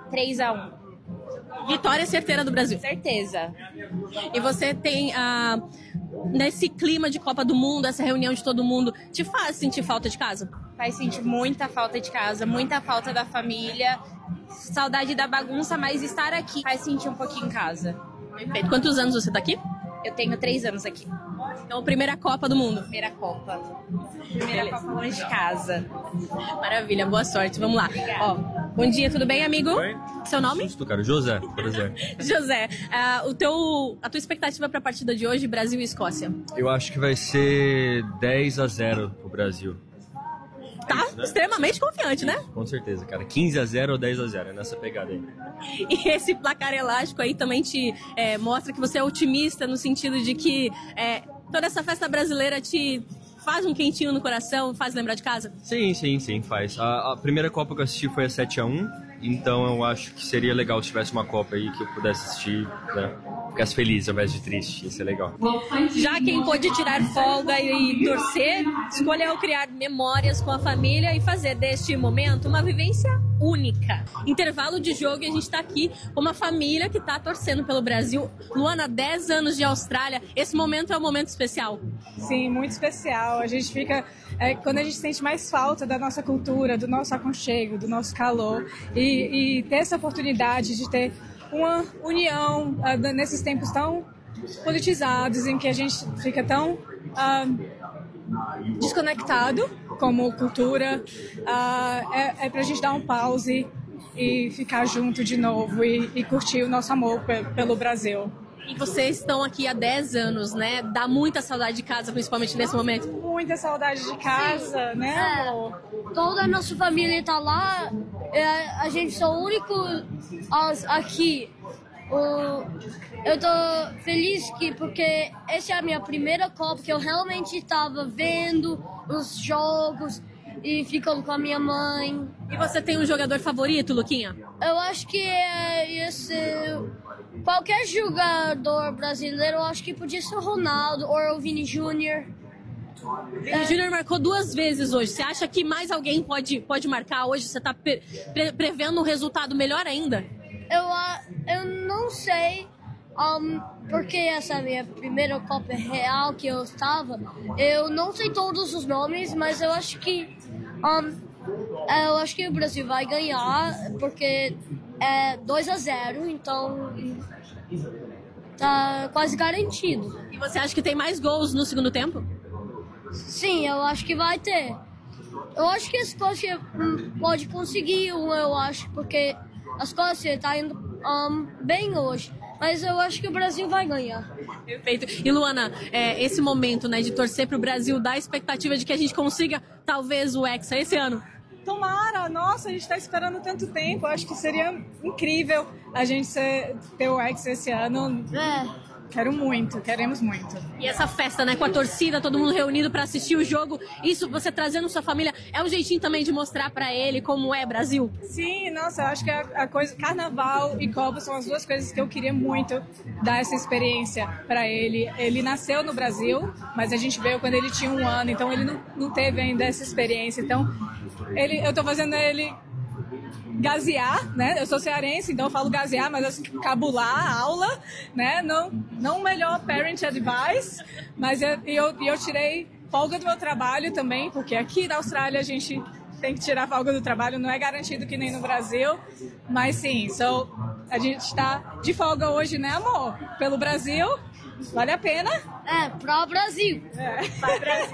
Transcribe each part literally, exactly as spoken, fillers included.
três a um. Vitória certeira do Brasil. Certeza. E você tem, ah, nesse clima de Copa do Mundo, essa reunião de todo mundo, te faz sentir falta de casa? Faz sentir muita falta de casa, muita falta da família, saudade da bagunça, mas estar aqui faz sentir um pouquinho em casa. Perfeito. Quantos anos você tá aqui? Eu tenho três anos aqui. Então, primeira Copa do Mundo. Primeira Copa. Primeira Copa longe de casa. Maravilha, boa sorte. Vamos lá. Ó, bom dia, tudo bem, amigo? Oi. Seu nome? Susto, cara. José, por exemplo. José, ah, o teu, a tua expectativa para a partida de hoje, Brasil e Escócia? Eu acho que vai ser dez a zero pro Brasil. Tá né? extremamente confiante, né? Com certeza, cara. quinze a zero ou dez a zero, é nessa pegada aí. E esse placar elástico aí também te é, mostra que você é otimista no sentido de que é, toda essa festa brasileira te faz um quentinho no coração, faz lembrar de casa? Sim, sim, sim, faz. A, a primeira Copa que eu assisti foi a sete a um, então eu acho que seria legal se tivesse uma Copa aí que eu pudesse assistir, né? Ficasse feliz ao invés de triste, ia ser legal. Já quem pôde tirar folga e torcer, escolheu criar memórias com a família e fazer deste momento uma vivência única. Intervalo de jogo e a gente tá aqui com uma família que tá torcendo pelo Brasil. Luana, dez anos de Austrália, esse momento é um momento especial. Sim, muito especial. A gente fica... É, quando a gente sente mais falta da nossa cultura, do nosso aconchego, do nosso calor, e, e ter essa oportunidade de ter uma união uh, nesses tempos tão politizados, em que a gente fica tão uh, desconectado como cultura, uh, é, é pra gente dar um pause e ficar junto de novo e, e curtir o nosso amor pe- pelo Brasil. E vocês estão aqui há dez anos, né? Dá muita saudade de casa, principalmente nesse momento. Muita saudade de casa, né, amor? É, toda a nossa família tá lá, é, a gente são únicos as- aqui. O- eu tô feliz que, porque essa é a minha primeira Copa que eu realmente estava vendo os jogos e ficando com a minha mãe. E você tem um jogador favorito, Luquinha? Eu acho que é esse. Qualquer jogador brasileiro, eu acho que podia ser o Ronaldo ou o Vini Júnior. O Júnior marcou duas vezes hoje. Você acha que mais alguém pode, pode marcar hoje? Você está pre- pre- prevendo um resultado melhor ainda? Eu, ah, eu não sei, um, porque essa é a minha primeira Copa real que eu estava. Eu não sei todos os nomes, mas eu acho que um, eu acho que o Brasil vai ganhar, porque é dois a zero, então tá quase garantido. E você acha que tem mais gols no segundo tempo? Sim, eu acho que vai ter. Eu acho que a Escócia hum, pode conseguir um, eu acho, porque a Escócia está indo um, bem hoje. Mas eu acho que o Brasil vai ganhar. Perfeito. E Luana, é, esse momento, né, de torcer para o Brasil, dá a expectativa de que a gente consiga, talvez, o Hexa esse ano? Tomara! Nossa, a gente está esperando tanto tempo. Acho que seria incrível a gente ser, ter o Hexa esse ano. É. Quero muito, queremos muito. E essa festa, né, com a torcida, todo mundo reunido para assistir o jogo, isso você trazendo sua família, é um jeitinho também de mostrar para ele como é Brasil? Sim, nossa, eu acho que a, a coisa, Carnaval e Copa são as duas coisas que eu queria muito dar essa experiência para ele. Ele nasceu no Brasil, mas a gente veio quando ele tinha um ano, então ele não, não teve ainda essa experiência. Então, ele, eu tô fazendo ele gazear, né? Eu sou cearense, então eu falo gazear, mas assim, cabular a aula, né? Não, não o melhor parent advice, mas eu, eu, eu tirei folga do meu trabalho também, porque aqui na Austrália a gente tem que tirar folga do trabalho, não é garantido que nem no Brasil, mas sim, so, a gente está de folga hoje, né, amor? Pelo Brasil, vale a pena. É, pro Brasil. É. Vai, Brasil!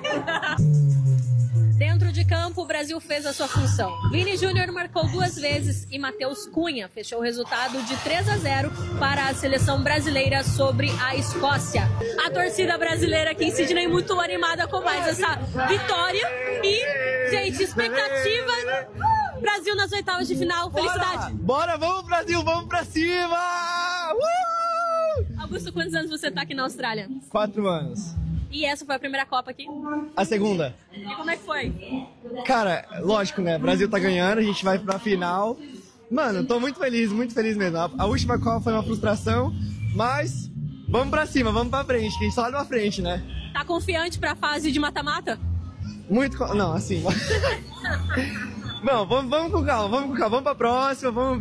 Dentro de campo, o Brasil fez a sua função. Vini Júnior marcou duas vezes e Matheus Cunha fechou o resultado de três a zero para a seleção brasileira sobre a Escócia. A torcida brasileira aqui em Sydney muito animada com mais essa vitória e, gente, expectativa... Brasil nas oitavas de final, felicidade! Bora, vamos Brasil, vamos pra cima! Uh! Augusto, quantos anos você tá aqui na Austrália? Quatro anos. E essa foi a primeira Copa aqui? A segunda. E como é que foi? Cara, lógico, né? O Brasil tá ganhando, a gente vai pra final. Mano, tô muito feliz, muito feliz mesmo. A, a última Copa foi uma frustração, mas vamos pra cima, vamos pra frente, que a gente só olha pra frente, né? Tá confiante pra fase de mata-mata? Muito... co- Não, assim... Não, vamos, vamos com calma, vamos com calma, vamos pra próxima, vamos...